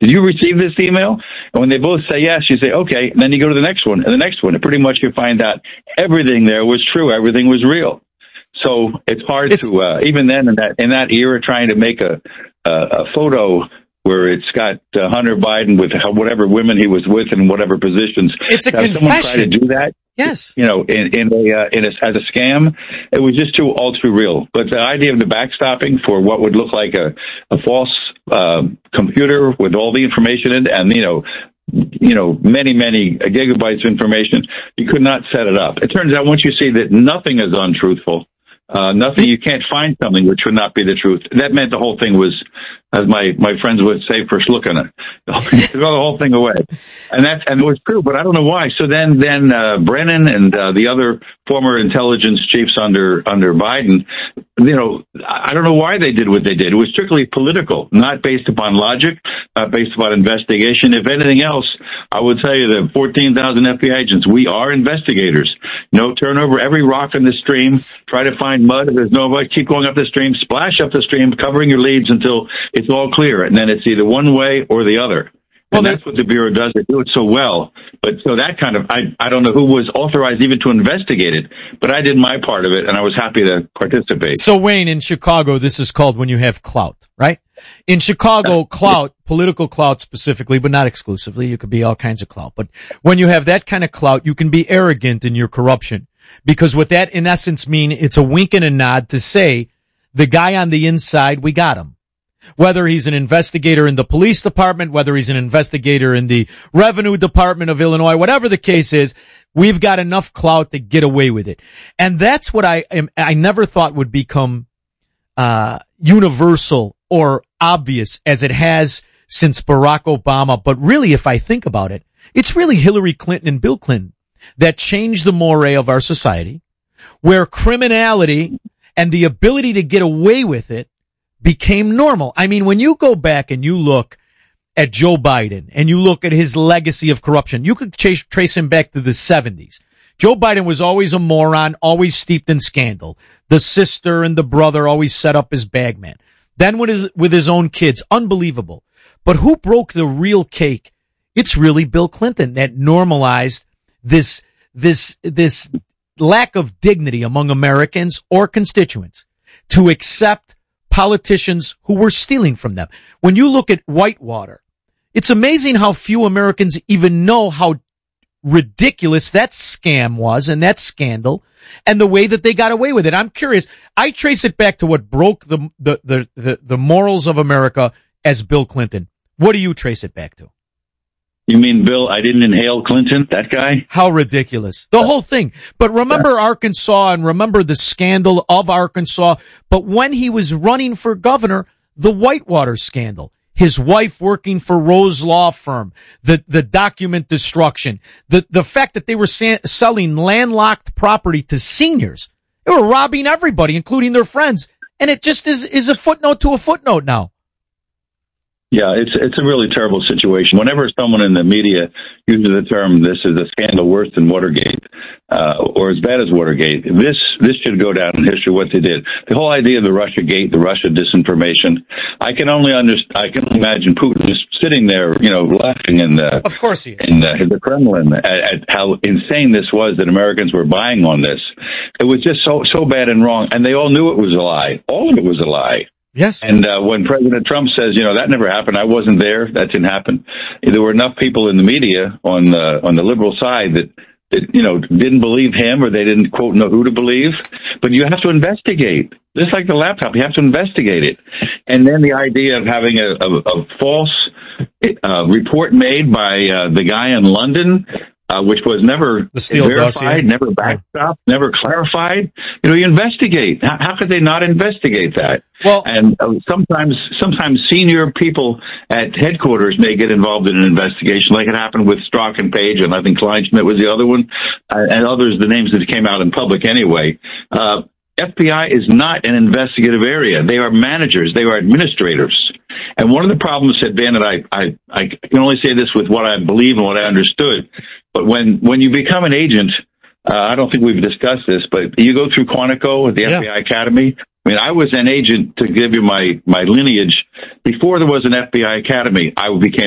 did you receive this email? And when they both say yes, you say, okay, and then you go to the next one and the next one. And pretty much you find out everything there was true. Everything was real. So it's hard to, even then in that era, trying to make a photo where it's got Hunter Biden with whatever women he was with and whatever positions. It's a confession. Someone try to do that. Yes. You know, as a scam, it was just all too real. But the idea of the backstopping for what would look like a false computer with all the information in, and many gigabytes of information, you could not set it up. It turns out once you see that nothing is untruthful, nothing, you can't find something which would not be the truth. That meant the whole thing was, as my friends would say, for looking at it. Throw the whole thing away. And it was true, but I don't know why. So then Brennan and the other former intelligence chiefs under Biden, I don't know why they did what they did. It was strictly political, not based upon logic, not based upon investigation. If anything else, I would tell you that 14,000 FBI agents, we are investigators. No, turn over every rock in the stream, try to find mud. If there's no mud, keep going up the stream, splash up the stream, covering your leads until it's all clear. And then it's either one way or the other. And that's what the Bureau does. They do it so well. But so that kind of, I don't know who was authorized even to investigate it, but I did my part of it, and I was happy to participate. So, Wayne, in Chicago, this is called when you have clout, right? In Chicago, clout, political clout specifically, but not exclusively. You could be all kinds of clout. But when you have that kind of clout, you can be arrogant in your corruption. Because what that, in essence, mean, it's a wink and a nod to say, the guy on the inside, we got him. Whether he's an investigator in the police department, whether he's an investigator in the revenue department of Illinois, whatever the case is, we've got enough clout to get away with it. And that's what I never thought would become, universal or obvious as it has since Barack Obama. But really, if I think about it, it's really Hillary Clinton and Bill Clinton that changed the moray of our society, where criminality and the ability to get away with it became normal. I mean, when you go back and you look at Joe Biden and you look at his legacy of corruption, you could trace him back to the 70s. Joe Biden was always a moron, always steeped in scandal. The sister and the brother always set up his bagman. Then with his own kids, unbelievable. But who broke the real cake? It's really Bill Clinton that normalized this lack of dignity among Americans or constituents to accept politicians who were stealing from them. When you look at Whitewater, it's amazing how few Americans even know how ridiculous that scam was and that scandal and the way that they got away with it. I'm curious. I trace it back to what broke the morals of America as Bill Clinton. What do you trace it back to? You mean, Bill, I didn't inhale Clinton, that guy? How ridiculous. The whole thing. But remember Arkansas and remember the scandal of Arkansas. But when he was running for governor, the Whitewater scandal, his wife working for Rose Law Firm, the document destruction, the fact that they were selling landlocked property to seniors. They were robbing everybody, including their friends. And it just is a footnote to a footnote now. Yeah, it's a really terrible situation. Whenever someone in the media uses the term, this is a scandal worse than Watergate, or as bad as Watergate, this should go down in history, what they did. The whole idea of the Russia Gate, the Russia disinformation, I can imagine Putin just sitting there, laughing of course he is. in the Kremlin at how insane this was that Americans were buying on this. It was just so bad and wrong, and they all knew it was a lie. All of it was a lie. Yes. And when President Trump says, that never happened, I wasn't there, that didn't happen. There were enough people in the media on the liberal side that didn't believe him, or they didn't, quote, know who to believe. But you have to investigate. Just like the laptop, you have to investigate it. And then the idea of having a false report made by the guy in London, which was never verified, never backed up, never clarified. You investigate. How could they not investigate that? Well, and sometimes senior people at headquarters may get involved in an investigation, like it happened with Strzok and Page, and I think Kleinschmidt was the other one, and others, the names that came out in public anyway. FBI is not an investigative area. They are managers. They are administrators. And one of the problems had been, and I can only say this with what I believe and what I understood, but when you become an agent, I don't think we've discussed this, but you go through Quantico at the FBI Academy. I mean, I was an agent, to give you my lineage. Before there was an FBI Academy, I became